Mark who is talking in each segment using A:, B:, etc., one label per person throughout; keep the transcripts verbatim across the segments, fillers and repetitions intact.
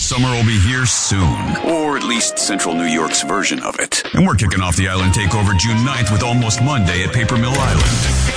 A: Summer will be here soon, or at least Central New York's version of it. And we're kicking off the Island Takeover June ninth with Almost Monday at Paper Mill Island.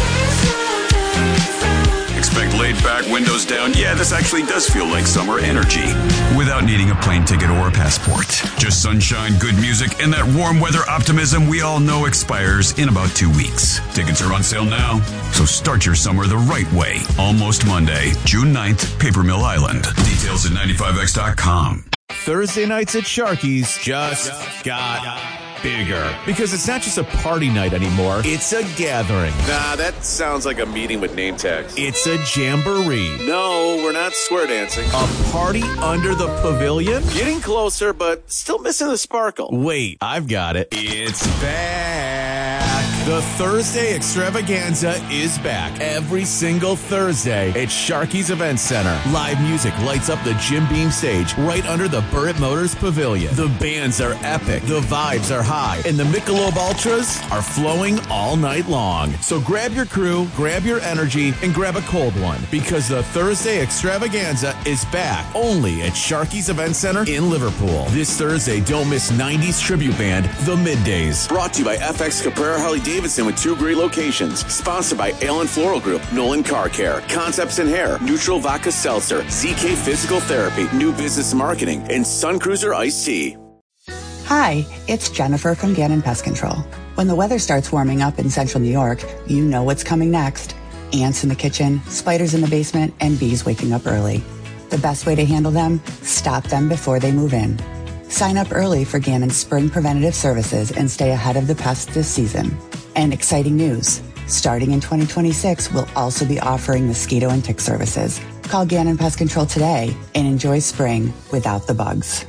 A: Expect laid-back, windows down. Yeah, this actually does feel like summer energy without needing a plane ticket or a passport. Just sunshine, good music, and that warm weather optimism we all know expires in about two weeks. Tickets are on sale now, so start your summer the right way. Almost Monday, June ninth, Paper Mill Island. Details at ninety-five x dot com.
B: Thursday nights at Sharky's just got bigger. Because it's not just a party night anymore, it's a gathering.
C: Nah, that sounds like a meeting with name tags.
B: It's a jamboree.
C: No, we're not square dancing.
B: A party under the pavilion?
C: Getting closer, but still missing the sparkle.
B: Wait, I've got it. It's back. The Thursday extravaganza is back every single Thursday at Sharky's Event Center. Live music lights up the Jim Beam stage right under the Burritt Motors Pavilion. The bands are epic, the vibes are high, and the Michelob Ultras are flowing all night long. So grab your crew, grab your energy, and grab a cold one, because the Thursday extravaganza is back only at Sharky's Event Center in Liverpool. This Thursday, don't miss nineties tribute band, The Middays.
C: Brought to you by F X Caprera Harley Davidson with two great locations. Sponsored by Allen Floral Group, Nolan Car Care, Concepts in Hair, Neutral Vodka Seltzer, Z K Physical Therapy, New Business Marketing, and Sun Cruiser Iced Tea.
D: Hi, it's Jennifer from Gannon Pest Control. When the weather starts warming up in central New York, you know what's coming next. Ants in the kitchen, spiders in the basement, and bees waking up early. The best way to handle them? Stop them before they move in. Sign up early for Gannon's spring preventative services and stay ahead of the pests this season. And exciting news. Starting in twenty twenty-six, we'll also be offering mosquito and tick services. Call Gannon Pest Control today and enjoy spring without the bugs.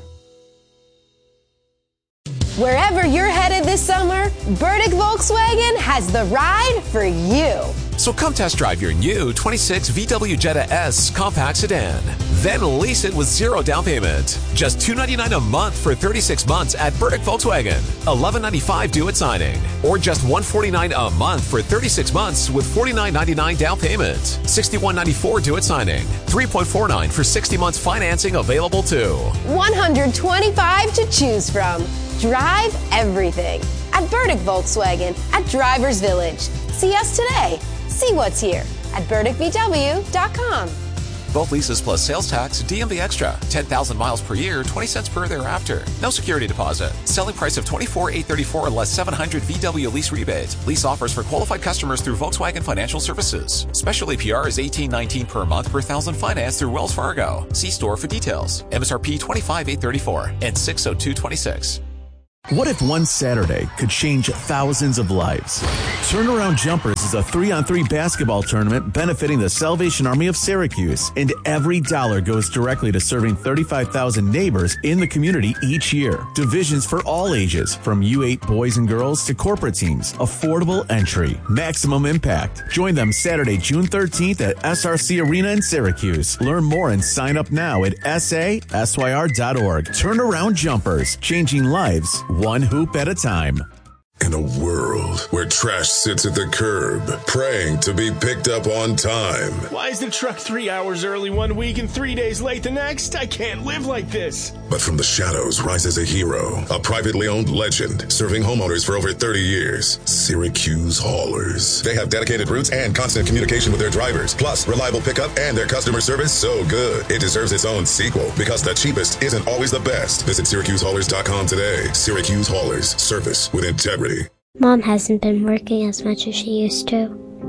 E: Wherever you're headed this summer, Burdick Volkswagen has the ride for you.
F: So come test drive your new twenty-six V W Jetta S compact sedan. Then lease it with zero down payment. Just two hundred ninety-nine dollars a month for thirty-six months at Burdick Volkswagen. eleven ninety-five due at signing. Or just one hundred forty-nine dollars a month for thirty-six months with forty-nine ninety-nine down payment. sixty-one ninety-four due at signing. three point four nine for sixty months financing available too.
E: one hundred twenty-five to choose from. Drive everything at Burdick Volkswagen at Drivers Village. See us today. See what's here at burdick v w dot com.
F: Both leases plus sales tax, D M V extra. ten thousand miles per year, twenty cents per thereafter. No security deposit. Selling price of twenty-four thousand eight hundred thirty-four dollars less seven hundred V W lease rebate. Lease offers for qualified customers through Volkswagen Financial Services. Special A P R is eighteen nineteen per month per thousand finance through Wells Fargo. See store for details. M S R P twenty-five thousand eight hundred thirty-four and six oh two twenty-six.
B: What if one Saturday could change thousands of lives? Turnaround Jumpers is a three-on-three basketball tournament benefiting the Salvation Army of Syracuse, and every dollar goes directly to serving thirty-five thousand neighbors in the community each year. Divisions for all ages, from U eight boys and girls to corporate teams. Affordable entry, maximum impact. Join them Saturday, June thirteenth at S R C Arena in Syracuse. Learn more and sign up now at S A S Y R dot org. Turnaround Jumpers, changing lives one hoop at a time.
G: In a world where trash sits at the curb, praying to be picked up on time.
H: Why is the truck three hours early one week and three days late the next? I can't live like this.
G: But from the shadows rises a hero, a privately owned legend, serving homeowners for over thirty years. Syracuse Haulers. They have dedicated routes and constant communication with their drivers, plus reliable pickup, and their customer service so good it deserves its own sequel, because the cheapest isn't always the best. Visit Syracuse Haulers dot com today. Syracuse Haulers. Service with integrity.
I: Mom hasn't been working as much as she used to.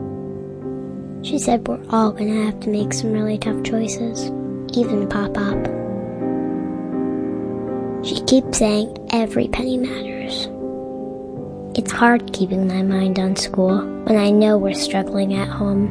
I: She said we're all gonna have to make some really tough choices, even Pop-Pop. She keeps saying every penny matters. It's hard keeping my mind on school when I know we're struggling at home.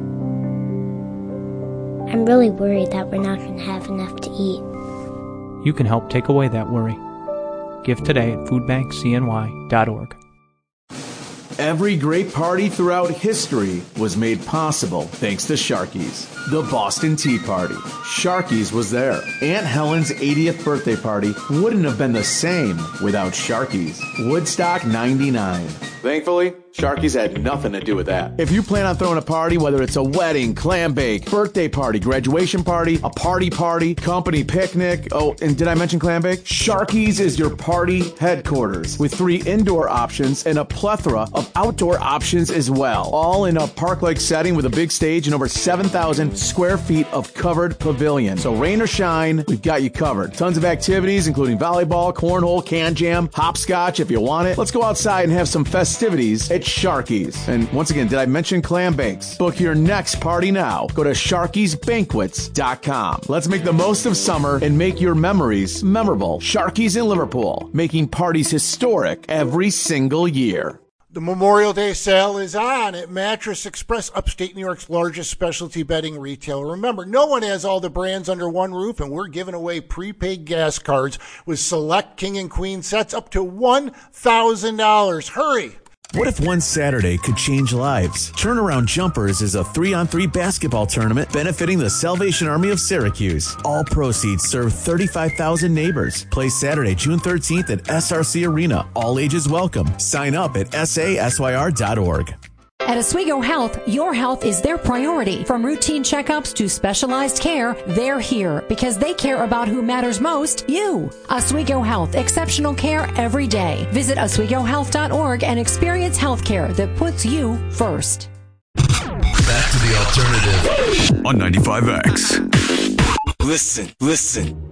I: I'm really worried that we're not gonna have enough to eat.
J: You can help take away that worry. Give today at food bank c n y dot org.
B: Every great party throughout history was made possible thanks to Sharky's. The Boston Tea Party. Sharky's was there. Aunt Helen's eightieth birthday party wouldn't have been the same without Sharky's. Woodstock ninety-nine.
C: Thankfully, Sharky's had nothing to do with that.
B: If you plan on throwing a party, whether it's a wedding, clam bake, birthday party, graduation party, a party party, company picnic, oh, and did I mention clam bake? Sharky's is your party headquarters with three indoor options and a plethora of outdoor options as well. All in a park-like setting with a big stage and over seven thousand square feet of covered pavilion. So rain or shine, we've got you covered. Tons of activities, including volleyball, cornhole, can jam, hopscotch if you want it. Let's go outside and have some festivities at Sharky's. And once again, did I mention clam bakes? Book your next party now. Go to sharkys banquets dot com. Let's make the most of summer and make your memories memorable. Sharky's in Liverpool, making parties historic every single year.
K: The Memorial Day sale is on at Mattress Express, upstate New York's largest specialty bedding retailer. Remember, no one has all the brands under one roof, and we're giving away prepaid gas cards with select king and queen sets up to one thousand dollars. Hurry!
B: What if one Saturday could change lives? Turnaround Jumpers is a three-on-three basketball tournament benefiting the Salvation Army of Syracuse. All proceeds serve thirty-five thousand neighbors. Play Saturday, June thirteenth at S R C Arena. All ages welcome. Sign up at S A S Y R dot org.
L: At Oswego Health, your health is their priority. From routine checkups to specialized care, they're here because they care about who matters most, you. Oswego Health, exceptional care every day. Visit Oswego Health dot org and experience health care that puts you first.
A: Back to the alternative on ninety-five X.
M: Listen, listen.